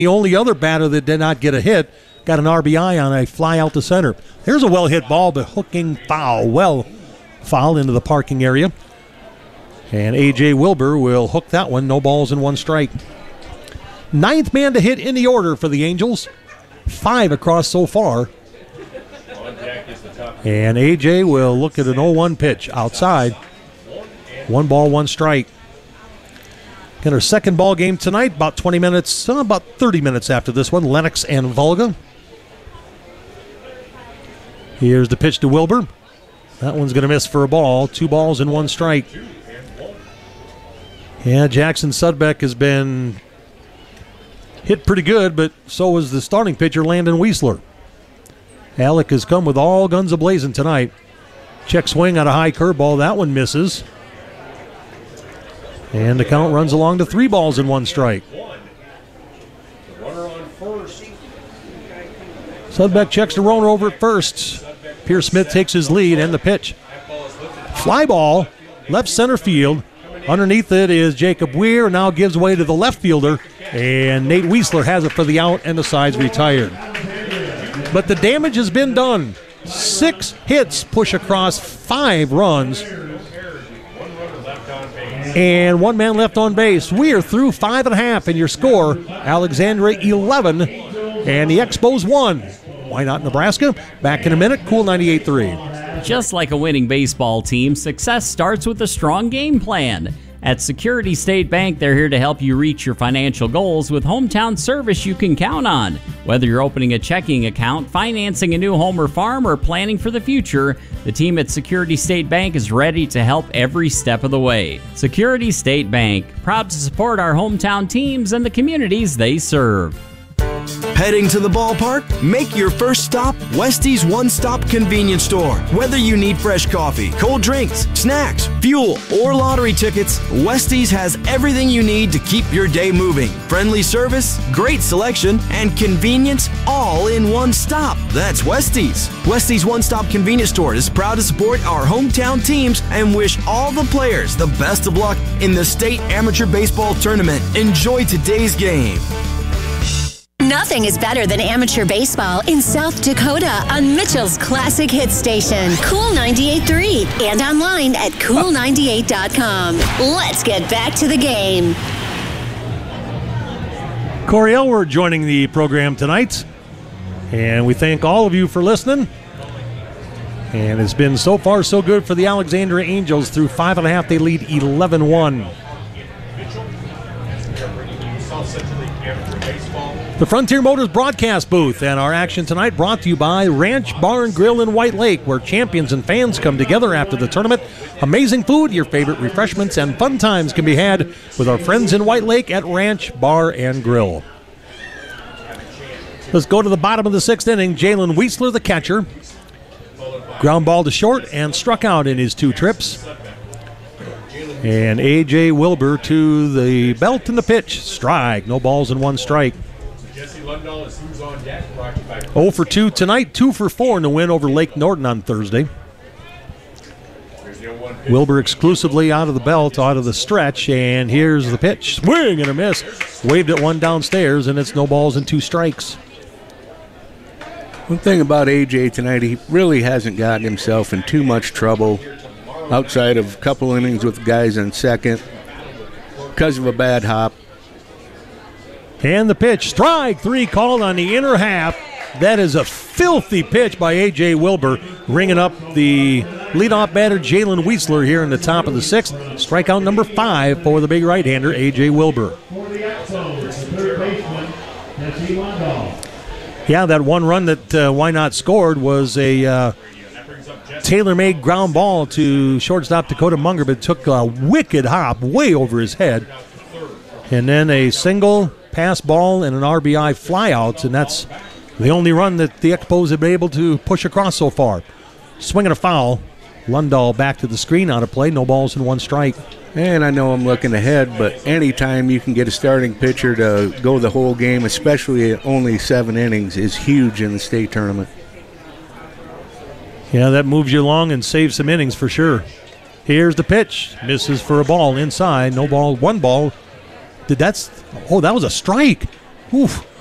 The only other batter that did not get a hit got an RBI on a fly out to center. There's a well-hit ball, but hooking foul. Well fouled into the parking area. And A.J. Wilbur will hook that one. No balls and one strike. Ninth man to hit in the order for the Angels. 5 across so far. And A.J. will look at an 0-1 pitch outside. 1 ball, 1 strike. Got our second ball game tonight, about 20 minutes, about 30 minutes after this one, Lennox and Volga. Here's the pitch to Wilbur. That one's going to miss for a ball. 2 balls and 1 strike. Yeah, Jackson Sudbeck has been hit pretty good, but so is the starting pitcher, Landon Weisler. Alec has come with all guns a-blazing tonight. Check swing on a high curveball. That one misses. And the count runs along to 3 balls and 1 strike. Sudbeck checks the runner over at first. Pierce Smith takes his lead, and the pitch. Fly ball, left center field. Underneath it is Jacob Weir, now gives way to the left fielder, and Nate Weisler has it for the out, and the side's retired. But the damage has been done. 6 hits push across 5 runs. And 1 man left on base. We're through 5.5 in your score. Alexandria 11 and the Expos 1. Why not Nebraska? Back in a minute. Cool 98.3. Just like a winning baseball team, success starts with a strong game plan. At Security State Bank, they're here to help you reach your financial goals with hometown service you can count on. Whether you're opening a checking account, financing a new home or farm, or planning for the future, the team at Security State Bank is ready to help every step of the way. Security State Bank, proud to support our hometown teams and the communities they serve. Heading to the ballpark? Make your first stop Westie's One-Stop Convenience Store. Whether you need fresh coffee, cold drinks, snacks, fuel, or lottery tickets, Westie's has everything you need to keep your day moving. Friendly service, great selection, and convenience all in one stop. That's Westie's. Westie's One-Stop Convenience Store is proud to support our hometown teams and wish all the players the best of luck in the State Amateur Baseball Tournament. Enjoy today's game. Nothing is better than amateur baseball in South Dakota on Mitchell's Classic Hit Station, Cool 98.3, and online at cool98.com. Let's get back to the game. Corey Elward joining the program tonight. And we thank all of you for listening. And it's been so far so good for the Alexandria Angels. Through 5.5, they lead 11-1. The Frontier Motors broadcast booth and our action tonight brought to you by Ranch Bar and Grill in White Lake, where champions and fans come together after the tournament. Amazing food, your favorite refreshments, and fun times can be had with our friends in White Lake at Ranch Bar and Grill. Let's go to the bottom of the 6th inning. Jalen Weisler, the catcher. Ground ball to short and struck out in his 2 trips. And A.J. Wilbur to the belt and the pitch. Strike. No balls and 1 strike. 0 for 2 tonight, 2 for 4 in the win over Lake Norton on Thursday. Wilbur exclusively out of the belt, out of the stretch, and here's the pitch. Swing and a miss. Waved at 1 downstairs, and it's no balls and 2 strikes. One thing about AJ tonight, he really hasn't gotten himself in too much trouble outside of a couple innings with guys on second because of a bad hop. And the pitch, strike 3 called on the inner half. That is a filthy pitch by A.J. Wilbur, ringing up the leadoff batter Jalen Weisler here in the top of the 6th. Strikeout number 5 for the big right-hander, A.J. Wilbur. Yeah, that 1 run that Why Not scored was a tailor-made ground ball to shortstop Dakota Munger, but took a wicked hop way over his head. And then a single pass ball and an RBI flyout, and that's the only run that the Expos have been able to push across so far. Swinging a foul. Lundahl back to the screen, out of play. No balls and 1 strike. And I know I'm looking ahead, but anytime you can get a starting pitcher to go the whole game, especially at only 7 innings, is huge in the state tournament. Yeah, that moves you along and saves some innings for sure. Here's the pitch. Misses for a ball inside. No ball, 1 ball. That was a strike. Oof.